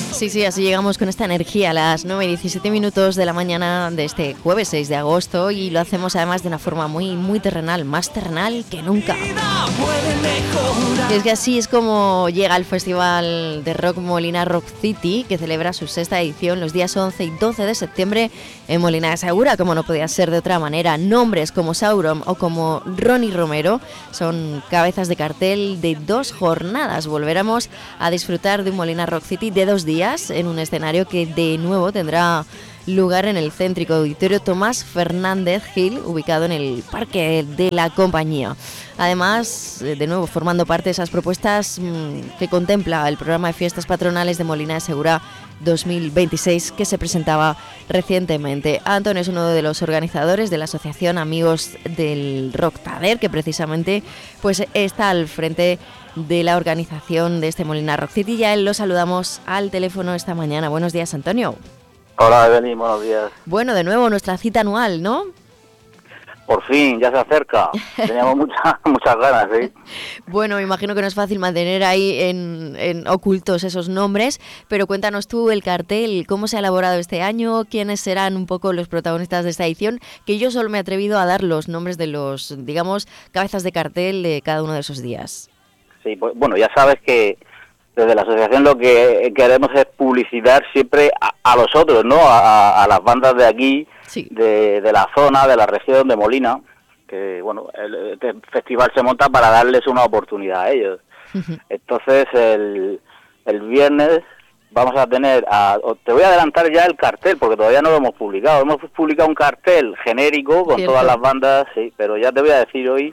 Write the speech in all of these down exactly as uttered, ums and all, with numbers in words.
Sí, sí, así llegamos con esta energía a las nueve y diecisiete minutos de la mañana de este jueves seis de agosto y lo hacemos además de una forma muy, muy terrenal, más terrenal que nunca. Y es que así es como llega el Festival de Rock Molina Rock City, que celebra su sexta edición los días once y doce de septiembre en Molina de Segura, como no podía ser de otra manera. Nombres como Sauron o como Ronnie Romero son cabezas de cartel de dos jornadas. Volveremos a disfrutar de un Molina Rock City de dos días en un escenario que de nuevo tendrá lugar en el céntrico Auditorio Tomás Fernández Gil, ubicado en el Parque de la Compañía. Además, de nuevo, formando parte de esas propuestas mmm, que contempla el programa de fiestas patronales de Molina de Segura dos mil veintiséis, que se presentaba recientemente. Antonio es uno de los organizadores de la Asociación Amigos del Rock Tader, que precisamente pues, está al frente de la organización de este Molina Rock City. Ya él lo saludamos al teléfono esta mañana. Buenos días, Antonio. Hola, Evelyn, buenos días. Bueno, de nuevo, nuestra cita anual, ¿no? Por fin, ya se acerca. Teníamos muchas muchas ganas, ¿sí? Bueno, me imagino que no es fácil mantener ahí en, en ocultos esos nombres, pero cuéntanos tú el cartel, cómo se ha elaborado este año, quiénes serán un poco los protagonistas de esta edición, que yo solo me he atrevido a dar los nombres de los, digamos, cabezas de cartel de cada uno de esos días. Sí, pues bueno, ya sabes que desde la asociación lo que queremos es publicitar siempre a, a los otros, ¿no? A, a las bandas de aquí, sí. de, de la zona, de la región de Molina, que bueno, el, el festival se monta para darles una oportunidad a ellos. Uh-huh. Entonces, el, el viernes vamos a tener, a, te voy a adelantar ya el cartel, porque todavía no lo hemos publicado. Hemos publicado un cartel genérico con Cierto. todas las bandas, sí, pero ya te voy a decir hoy...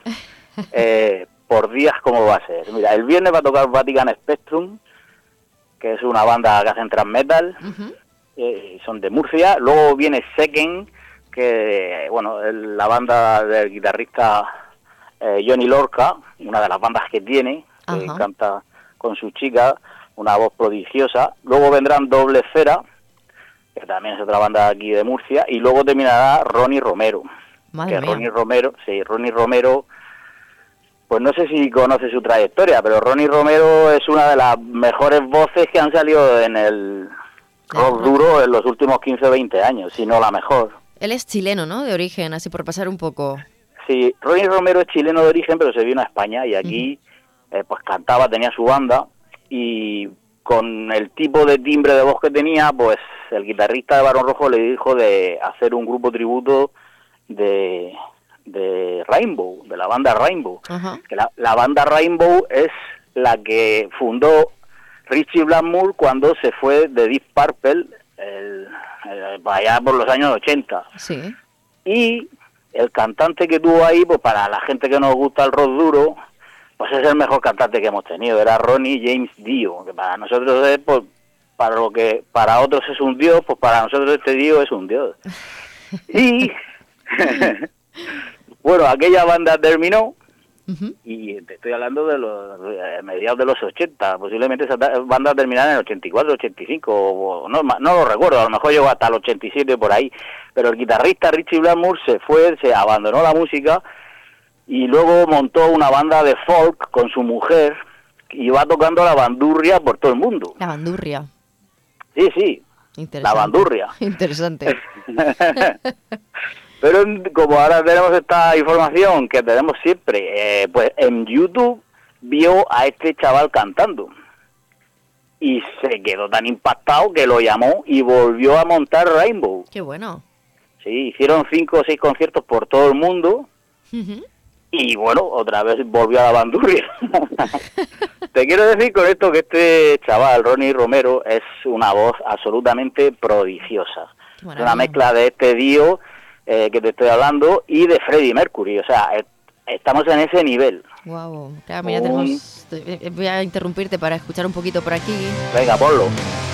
Eh, por días cómo va a ser. Mira, el viernes va a tocar Vatican Spectrum, que es una banda que hacen thrash metal, uh-huh. eh, son de Murcia. Luego viene Second, que bueno, el, la banda del guitarrista eh, Johnny Lorca, una de las bandas que tiene, uh-huh. que canta con su chica, una voz prodigiosa. Luego vendrán Doble Esfera, que también es otra banda aquí de Murcia, y luego terminará Ronnie Romero. Madre que mía. Ronnie Romero, sí, Ronnie Romero. Pues no sé si conoce su trayectoria, pero Ronnie Romero es una de las mejores voces que han salido en el rock duro en los últimos quince o veinte años, si no la mejor. Él es chileno, ¿no? De origen, así por pasar un poco. Sí, Ronnie Romero es chileno de origen, pero se vino a España y aquí uh-huh. eh, pues cantaba, tenía su banda y con el tipo de timbre de voz que tenía, pues el guitarrista de Barón Rojo le dijo de hacer un grupo tributo de... de Rainbow, de la banda Rainbow. Uh-huh. Que la, la banda Rainbow es la que fundó Richie Blackmore cuando se fue de Deep Purple el, el, allá por los años ochenta. Sí. Y el cantante que tuvo ahí, pues para la gente que nos gusta el rock duro, pues es el mejor cantante que hemos tenido, era Ronnie James Dio, que para nosotros es, pues, para lo que para otros es un dios, pues para nosotros este Dio es un dios. Y bueno, aquella banda terminó, uh-huh. y te estoy hablando de los eh, mediados de los ochenta, posiblemente esa banda terminara en el ochenta y cuatro, ochenta y cinco, o, no, no lo recuerdo, a lo mejor llegó hasta el ochenta y siete por ahí, pero el guitarrista Richie Blackmore se fue, se abandonó la música y luego montó una banda de folk con su mujer y va tocando la bandurria por todo el mundo. La bandurria. Sí, sí, la bandurria. Interesante. Pero como ahora tenemos esta información que tenemos siempre, eh, pues en YouTube vio a este chaval cantando y se quedó tan impactado que lo llamó y volvió a montar Rainbow. ¡Qué bueno! Sí, hicieron cinco o seis conciertos por todo el mundo uh-huh. y bueno, otra vez volvió a la bandurria. Te quiero decir con esto que este chaval, Ronnie Romero, es una voz absolutamente prodigiosa. Es una mezcla de este Dio... Eh, que te estoy hablando, y de Freddie Mercury, o sea, eh, estamos en ese nivel. Wow, claro, mira, tenemos... Voy a interrumpirte para escuchar un poquito por aquí. Venga, ponlo.